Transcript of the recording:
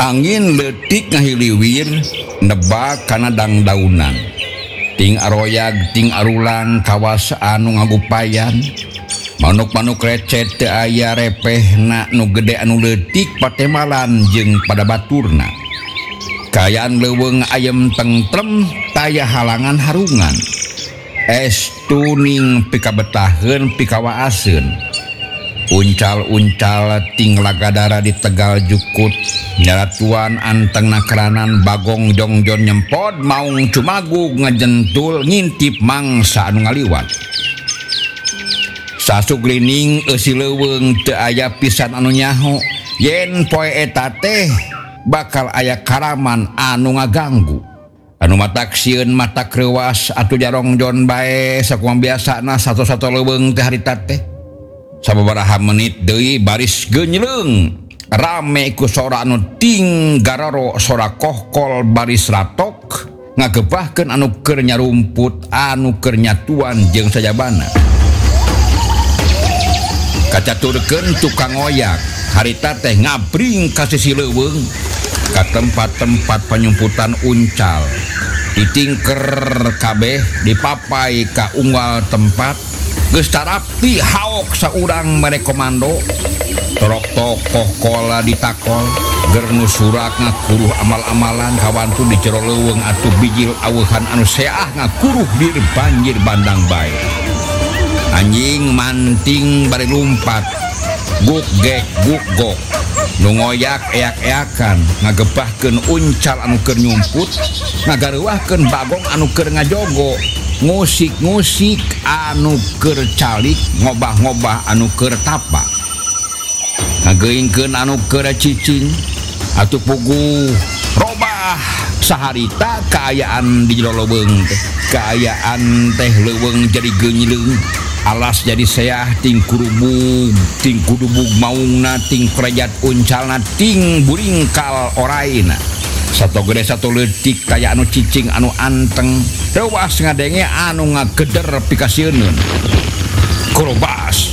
angin letik ngahiliwir nebak kana dangdaunan ting aroyag ting arulang kawas anu ngagupayan manuk-manuk recet teu aya repehna nu gede anu leutik patemalan jeung pada baturna kayaan leuweung ayem tentrem taya halangan harungan estu ning pikabetaheun pikawaaseun uncal-uncal ting lagadara di Tegal Jukut nyaratuan anteng nakeranan bagong jongjon nyempod maung cumagug ngajentul ngintip mangsa anu ngaliwat sasuglining eusi leuweung teu aya pisan anu nyaho yen poe eta teh bakal aya karaman anu ngaganggu anu matak sieun mata kreuwas atuh jarongjon bae sakumaha biasana sato-sato leuweung teh harita teh sababaraha menit deui baris geunyeuleng rame ku sora anu ting garoro sora kohkol baris ratok ngagebahkeun anu keur nyarumput anu keur nyatuan jeung sajabana kacaturkeun tukang oyak harita teh ngabring ka sisi leuweung ka tempat-tempat penyumputan uncal ditingker kabeh dipapai ka unggal tempat geus tarapi haok saurang mere komando torok kohkola ditakol ger nu surak ngakuruh amal-amalan kawantu di jero leuweung atuh bijil aweuhan anu seah ngakuruh dir banjir bandang bae anjing manting bari lumpat guk gek guk gok nu ngoyak eak-eakan ngagebahkeun uncal anu keur nyumput ngagareuwahkeun bagong anu keur ngajogo ngusik-ngusik anu keur calik ngobah-ngobah anu keur tapa ngageuingkeun anu keur cicing atuh puguh robah saharita kaayaan di jero leuweung teh kaayaan teh leuweung jadi geunyileung alas jadi seah ting kurubug ting kudubug maungna ting kerajat uncalna ting buringkal oraina sato gede sato leutik kaya anu cicing anu anteng teuas ngadenge anu ngageder pikasieunun korobas